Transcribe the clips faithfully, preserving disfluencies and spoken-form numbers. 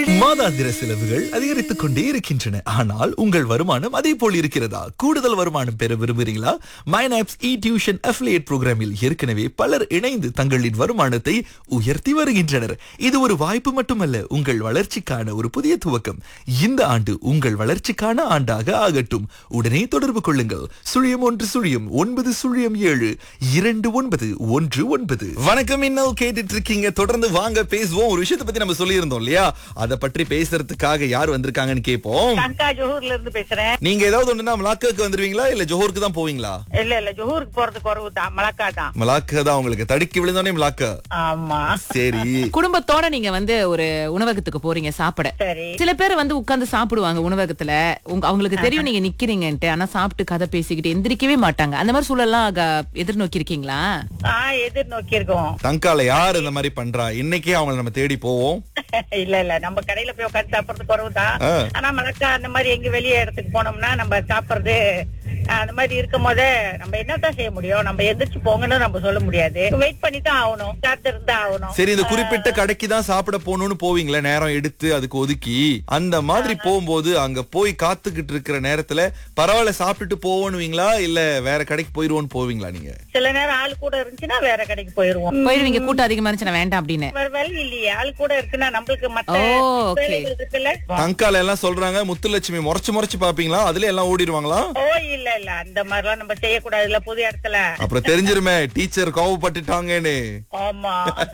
மாதாந்திர செலவுகள் அதிகரித்துக் கொண்டே இருக்கின்றன. ஆனால் உங்கள் வருமானம் அதே போல் இருக்கிறதா? கூடுதல் வருமானம் பெற விரும்புகிறீங்களா? மைனாப்ஸ் இ டியூஷன் அஃபிலியேட் புரோகிராமில் ஏற்கனவே பலர் இணைந்து தங்களின் வருமானத்தை உயர்த்தி வருகின்றனர். இது ஒரு வாய்ப்பு மட்டுமல்ல, உங்கள் வளர்ச்சிக்கான ஒரு புதிய துவக்கம். இந்த ஆண்டு உங்கள் வளர்ச்சிக்கான ஆண்டாக ஆகட்டும். உடனே தொடர்பு கொள்ளுங்கள். சுழியம் ஒன்று சுழியம் ஒன்பது சுழியம் ஏழு இரண்டு ஒன்பது ஒன்று ஒன்பது. வணக்கம், இன்னும் கேட்டுட்டு இருக்கீங்க. தொடர்ந்து வாங்க பேசுவோம். ஒரு விஷயத்தை பத்தி நம்ம சொல்லி இருந்தோம் இல்லையா? அத பற்றி பேசுறதுக்காக யார் வந்திருக்காங்கன்னு கேட்போம். தங்கா ஜோஹூர்ல இருந்து பேசுறேன். நீங்க ஏதாவது ஒண்ணுனா மலாக்காக்கு வந்துருவீங்களா இல்ல ஜோஹூருக்கு தான் போவீங்களா? இல்ல இல்ல ஜோஹூருக்கு போறது குறவு தான், மலாக்கா தான். மலாக்கா தான் உங்களுக்கு தடுக்கி விழுந்தோனே மலாக்கா. ஆமா சரி. குடும்பத்தோட நீங்க வந்து ஒரு உணவகத்துக்கு போறீங்க சாப்பிட. சரி. சில பேர் வந்து உட்கார்ந்து சாப்பிடுவாங்க உணவகத்துல. உங்க அவங்களுக்கு தெரியும் நீங்க நிக்கிறீங்கன்ட்டு, ஆனா சாப்பிட்டு கதை பேசிக்கிட்டு எந்திரிக்கவே மாட்டாங்க. அந்த மாதிரி சூழல்லாம் எதிர்நோக்கி இருக்கீங்களா? ஆஹ் எதிர்நோக்கி இருக்கோம். தங்கால யார் இந்த மாதிரி பண்றா? இன்னைக்கே அவங்களை நம்ம தேடி போவோம். இல்ல இல்ல நம்ம கடையில போய் உட்காந்து சாப்பிடுறது குறவு தான். ஆ. ஆனா மலக்கா அந்த மாதிரி எங்க வெளியே இடத்துக்கு போனோம்னா நம்ம சாப்பிடுறது ஆஹ், அந்த மாதிரி இருக்கும் போதே நம்ம என்னதான் செய்ய முடியும்? நம்ம எந்திரிச்சு போங்கன்னு நம்ம சொல்ல முடியாது. வெயிட் பண்ணி தான் ஆகணும், காத்து இருந்தா ஆகணும். சரி, இந்த குறிப்பிட்ட கடைக்கு தான் சாப்பிட போகணும்னு போவீங்களா? நேரம் எடுத்து அதுக்கு ஒதுக்கி அந்த மாதிரி போகும்போது அங்க போய் காத்துக்கிட்டு இருக்கிற நேரத்துல பரவாயில்ல சாப்பிட்டுட்டு போவோனுவீங்களா இல்ல வேற கடைக்கு போயிருவோன்னு போவீங்களா? நீங்க சில நேரம் ஆள் கூட இருந்துச்சுன்னா வேற கடைக்கு போயிருவோம். போயிருவீங்க, கூட்டம் அதிகமா இருந்துச்சுன்னா வேண்டாம் அப்படின்னு. வேற வழி இல்லையே, ஆள் கூட இருக்குன்னா நம்மளுக்கு மத்த ஓ, okay. வேலைகள் இருக்குல்ல. தங்கால எல்லாம் சொல்றாங்க முத்துலட்சுமி முறைச்சு முறைச்சு பாப்பீங்களா? அதுல எல்லாம் ஓடிடுவாங்களா? ஓ இல்ல இல்ல அந்த மாதிரிலாம் நம்ம செய்யக்கூடாதுல்ல பொது இடத்துல. அப்புறம் தெரிஞ்சிருமே டீச்சர் கோவப்பட்டுட்டாங்கன்னு. ஆமா.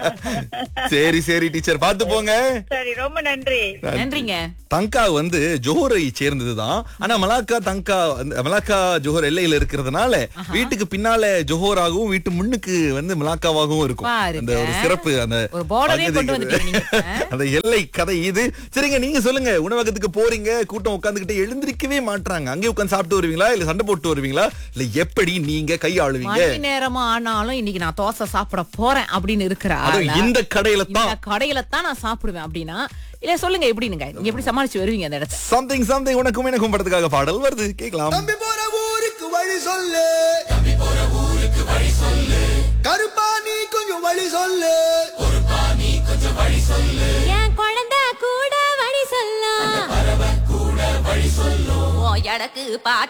சரி சரி டீச்சர், பாத்து போங்க. சரி, ரொம்ப நன்றி. நன்றிங்க. தங்கா வந்து ஜோஹரை சேர்ந்ததுதான். ஆனா மலாக்கா தங்கா அந்த மலாக்கா ஜோஹர் எல்லையில இருக்கிறதுனால வீட்டுக்கு பின்னால ஜோஹராகவும் வீட்டு முன்னுக்கு வந்து மலாக்காவாகவும் இருக்கும். பாருங்க. அந்த ஒரு சிறப்பு, அந்த ஒரு border-ஏ பகுதி, கொண்டு வந்துட்டீங்க நீங்க இப்ப. அந்த எல்லை கதை இது. சரிங்க, நீங்க சொல்லுங்க. உணவகத்துக்கு போறீங்க, கூட்டம் உட்கார்ந்துகிட்டு எழுந்திருக்கவே மாட்றாங்க. அங்கே உட்கார்ந்து சாப்பிட்டு வருவீங்களா இல்ல சண்டை போட்டு வருவீங்களா இல்ல எப்படி நீங்க கையாளுவீங்க? மணி நேரமா ஆனாலும் இன்னைக்கு நான் தோசை சாப்பிட போறேன் அப்படின்னு இருக்கிற அதுவும் இந்த கடையில தான் இந்த கடையில தான் நான் சாப்பிடுவேன் அப்படின்னா, இல்ல சொல்லுங்க எப்படினுங்க, நீங்க எப்படி சமாளிச்சு வருவீங்க அந்த இடத்த? சம்திங் சம்திங் உனக்கும் எனக்கும் படத்துக்காக பாடல் வருது, கேட்கலாம். தம்பி போற ஊருக்கு வழி சொல்லு, தம்பி போற ஊருக்கு வழி சொல்லு, கருப்பா நீ கொஞ்சம் வழி சொல்லு, பொறுப்பா நீ கொஞ்சம் வழி சொல்லு, என் குழந்தை கூட வழி சொல்லும், பறவை கூட வழி சொல்லும், ஓ எனக்கு பாட்டு